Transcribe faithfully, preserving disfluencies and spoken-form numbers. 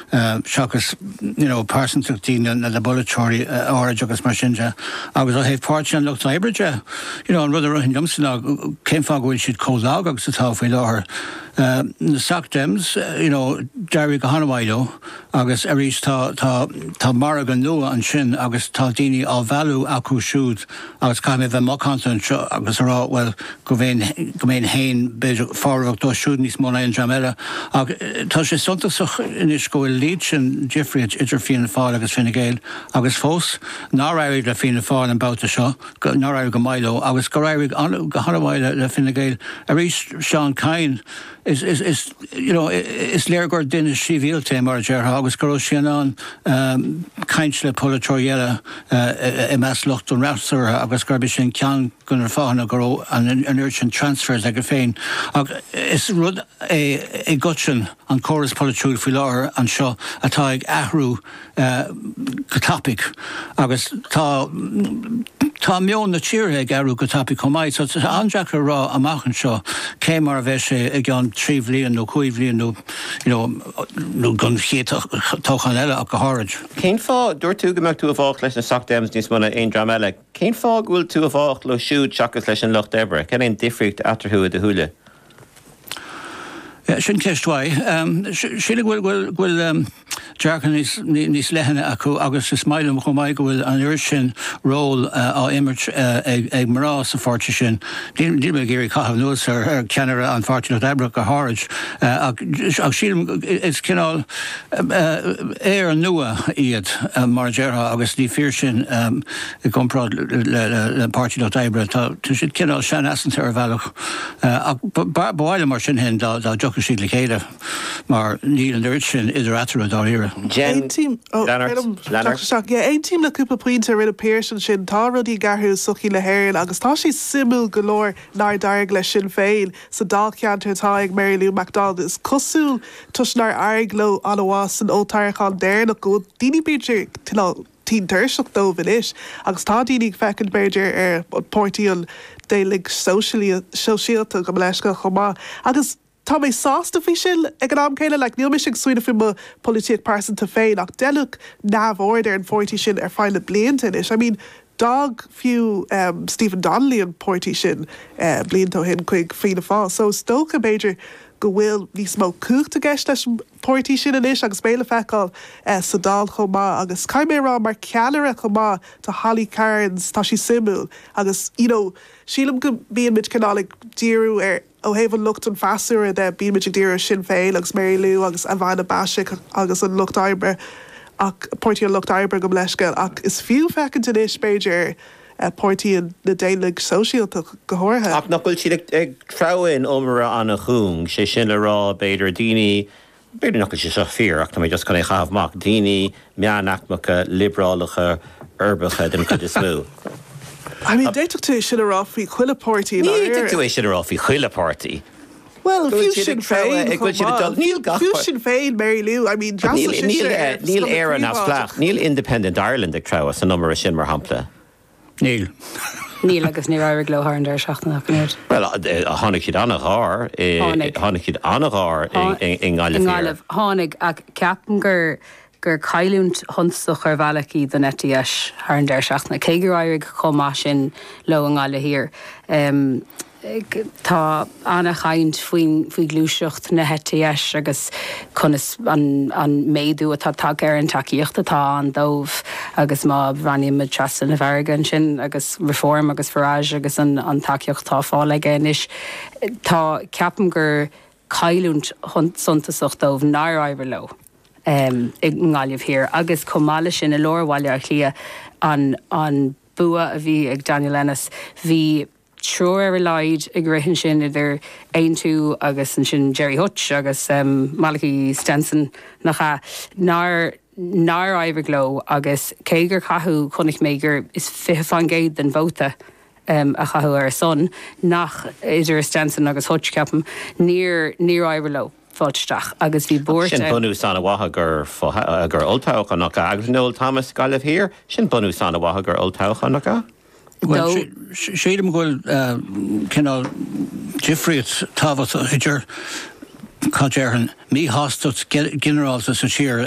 seachas pásanach daoine na laboratory áid agus mar sinse agus ó héh páirte an lucht éibride an rud a hin jomsanna céim fá bhfuil siad códág agus sa táfaí láthair. Na Sacdems, Jerry go Hanawaido, agus arís tá maragan nua an sin agus tá daoine á bhealú acu siúd agus caiim bheith mácantan agus ará well go bhéon hain beidir fáracht dó siúd níos móna an Jamela. Tá sé suntasach inis go bhfuil líd sin Jeffrey idir Fianna Fáil agus Fine Gael agus fós ná raibh le Fianna Fáil an bouta seo, ná raibh go Milo agus go raibh go Hanawaido le Fine Gael. Arís Sean Kine is is is you know is leargur din is sívílte mar ger agus go sian an kaintle polytoriella i mas locht an rasser agus garbi sin cean gunnar fána go an an urgent transfers ag féin ag is rud é é gutsin an choras polytúr fi láir an seo atá ag ahrú go topic agus tá Tá mion na tíre garú go tapi comáid, so anjaach rá amachchan seo cé mar a bheith sé ag an tríomh líon nó chuomh líon nó gun chéach tóchan eile ach go háid. Cén fá dúir tú go meach tú a bhácht leis na Sacdems níos muna aon drama eile. Cén fá bhfuil tú a bhácht le siúd seachas leis an Locht Ebre? Cén aon difricht atarthú a thuúile? Sin ceisthaid. Síle bhfuil dearcan níos lehanna acu agus is mailm go maiid go bhfuil an ur sin ról á imirt ag marrá sa fáirte sin. Dí me géirí caithh nuas ar ceanara an fáirte Locht Ebre go háid. Ach sílim is cinál éar nua iad mar deartha agus ní fíor sin i gcomprád le páirte Locht Ebre. Tá si cinál sean asanta ar bhealach. Ach báile mar sin hen dá siad le chéile mar níl an dúirt sin idir atarad á ire. Jen, Leonard, ein team le cúpa puinte rinne Pearson sin tá rudí garthú suchí le héir agus tá sí simú golóir nar dairg le sin féin sa dá ceantar tá ag Mary Lou MacDonald is cosúil tus nar airgló anhás an ótarchán déirnach go daoine beidir tí dúirseach dó bhanis agus tá daoine fecinn beidir ar pórtaíil délig sosiálta go leisca chomá agus tá mé sásta fi sin ag an am céile le níl mis suoine fi mo politíoch pásanta féin ach deluch námhórder an fórtí sin ar fáile blianta is. I mean, dog fiú um, Stephen Donnelly an pórtí sin uh, bliantó hin chuig Fianna Fáil. So stocha beidir go bhfuil níos mó cúchta gceist leis pórtí sin inis agus béle feicáil uh, sa dal chomá agus caiimé rá mar ceanara chomá tá Holly Cairns tá sí simú agus you know, sílam go bíon mid canálig díú ar ó héhann lucht an fasú de bí mid díú sin féin agus Mary Lou agus Avana Bashik agus an Locht Ebre ach pórtí an Locht Ebre go leiscail ach is fiú fecinn in is beidir Uh, pórtí an na délig sosiálta go hórtha. Ach nach bhfuil siad ag trabhain omra an a chuung sé sin le rá beidir daoine beidir nach sé seo fíor ach tá mé just chuna chaamach daoine meanachmacha librálacha urbacha den chud is smú. I mean, déiteach tú sin rá fí chuile pórtí. Ní déiteach tú sin rá fí chuile pórtí. Well, fiú sin féin, fiú sin féin, Mary Lou, I mean, Níl éire ná splach, níl Independent Ireland ag trabha san numar sin mar hampla. Níl. Níl agus ní raibh glóthar an deir seachtainach níir. Well, a tháinig siad annach ár, tháinig siad annach ár in gáileh. Gáileh, tháinig ag ceapan gur gur cailúnt thunsach ar bhealaí don etíis ar an deir seachtainach. Cé gur raibh chomá sin lo an gáile hir. Um, Tá anna chaint faoin glúiseocht na hetíis agus chunas an méadú atá tag ar an takeíocht atá an dómh agus má bhraíim me trasan na bhargan sin agus reform agus farráis agus an takeíocht tá fáil aige inis. Tá ceapan gur cailúnt suntasach dómh ná raibh lo um, ag ngáileh hir agus comála sin i lórhhaile ar chlia an an bua a bhí ag Daniel Ennis bhí Trúr ar a leid ag rihin sin idir ein tú agus an sin Jerry Hutch agus um, Malachi Stenson nach a nar nar Iverglow agus cégur chathú chunig mégur is fiche fan géad den bóta um, a chathú ar son nach idir Stenson agus Hutch ceapam níor níor Iverglow fáilteach agus bhí búirte. Sin bunú sanna watha gur gur oltácha nach agus nó Thomas Galibh hir sin bunú sanna watha gur oltácha nach. Well, séidir bhfuil cinál difriad tábhat idir cadéireann mí hástut generálta sa tír